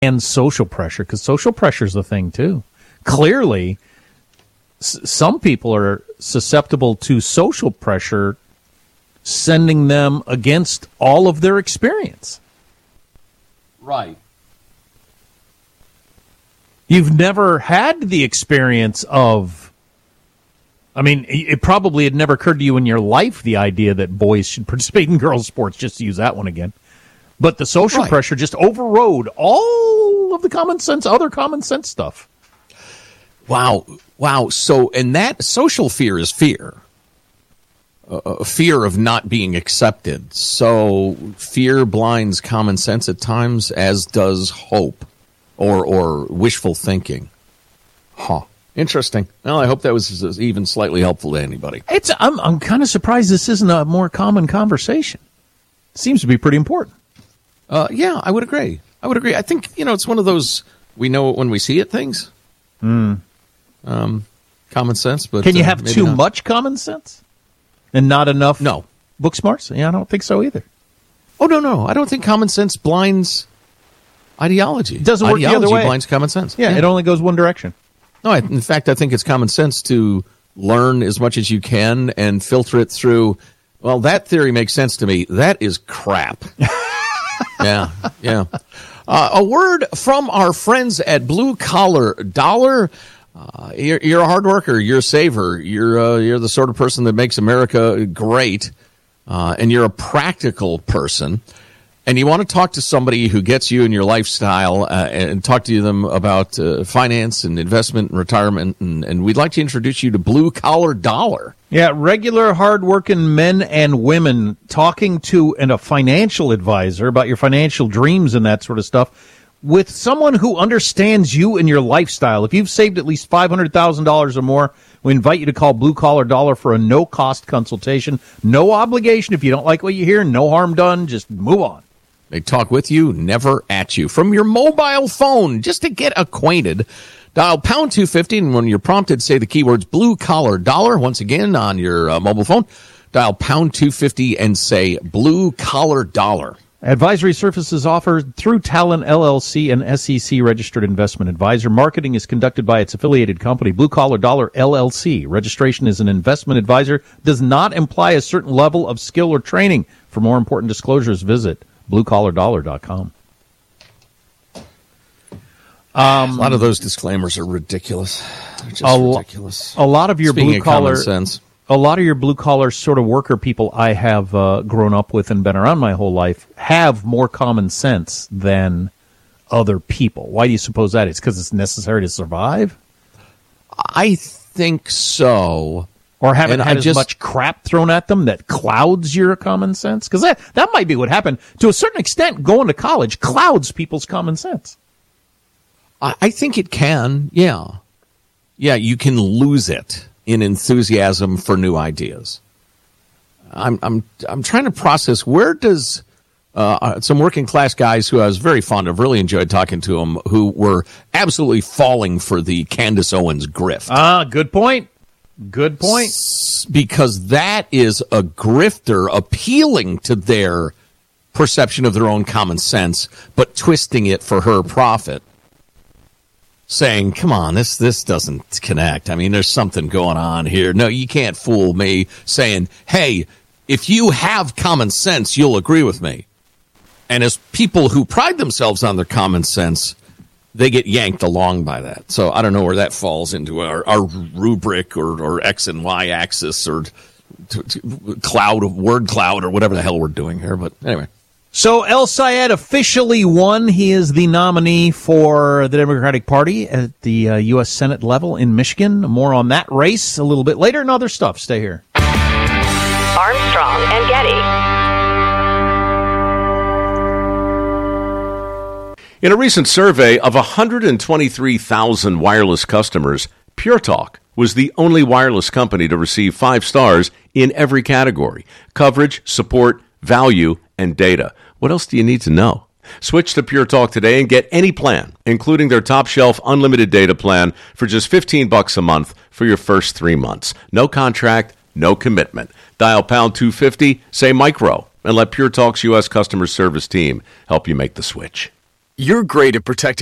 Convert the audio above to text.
and social pressure, because social pressure is the thing, too. Clearly, some people are susceptible to social pressure sending them against all of their experience. Right. You've never had the experience of, I mean, it probably had never occurred to you in your life, the idea that boys should participate in girls' sports, just to use that one again. But the social pressure just overrode all of the other common sense stuff. Wow. So, and that social fear is fear. Fear of not being accepted. So fear blinds common sense at times, as does hope or wishful thinking. Huh. Interesting. Well, I hope that was even slightly helpful to anybody. I'm kind of surprised this isn't a more common conversation. It seems to be pretty important. Yeah, I would agree. I think, it's one of those we know it when we see it things. Common sense, but can you have too much common sense and not enough? No. Book smarts? Yeah, I don't think so either. Oh, no. I don't think common sense blinds ideology. It doesn't work the other way. Ideology blinds common sense. Yeah, it only goes one direction. No, in fact, I think it's common sense to learn as much as you can and filter it through, well, that theory makes sense to me. That is crap. Yeah. A word from our friends at Blue Collar Dollar. You're a hard worker. You're a saver. You're the sort of person that makes America great, and you're a practical person. And you want to talk to somebody who gets you in your lifestyle and talk to them about finance and investment and retirement. And we'd like to introduce you to Blue Collar Dollar. Yeah, regular hardworking men and women talking to a financial advisor about your financial dreams and that sort of stuff with someone who understands you and your lifestyle. If you've saved at least $500,000 or more, we invite you to call Blue Collar Dollar for a no-cost consultation. No obligation. If you don't like what you hear, no harm done. Just move on. They talk with you, never at you. From your mobile phone, just to get acquainted, dial pound 250, and when you're prompted, say the keywords Blue Collar Dollar. Once again, on your mobile phone, dial pound 250 and say Blue Collar Dollar. Advisory services offered through Talon LLC, an SEC-registered investment advisor. Marketing is conducted by its affiliated company, Blue Collar Dollar LLC. Registration as an investment advisor does not imply a certain level of skill or training. For more important disclosures, visit BlueCollarDollar.com. A lot of those disclaimers are ridiculous. They're just ridiculous. A lot of your blue collar sense. A lot of your blue collar sort of worker people I have grown up with and been around my whole life have more common sense than other people. Why do you suppose that is? Because it's necessary to survive? I think so. Or haven't had as much crap thrown at them that clouds your common sense? Because that might be what happened. To a certain extent, going to college clouds people's common sense. I think it can, yeah. Yeah, you can lose it in enthusiasm for new ideas. I'm trying to process, where does some working class guys who I was very fond of, really enjoyed talking to them, who were absolutely falling for the Candace Owens grift. Good point. Good point. Because that is a grifter appealing to their perception of their own common sense, but twisting it for her profit. Saying, come on, this doesn't connect. I mean, there's something going on here. No, you can't fool me. Saying, hey, if you have common sense, you'll agree with me. And as people who pride themselves on their common sense, they get yanked along by that. So I don't know where that falls into our rubric or X and Y axis or word cloud or whatever the hell we're doing here. But anyway. So El Sayed officially won. He is the nominee for the Democratic Party at the U.S. Senate level in Michigan. More on that race a little bit later and other stuff. Stay here. Armstrong and Getty. In a recent survey of 123,000 wireless customers, Pure Talk was the only wireless company to receive 5 stars in every category: coverage, support, value, and data. What else do you need to know? Switch to Pure Talk today and get any plan, including their top shelf unlimited data plan, for just $15 a month for your first 3 months. No contract, no commitment. Dial pound 250, say micro, and let Pure Talk's U.S. customer service team help you make the switch. You're great at protecting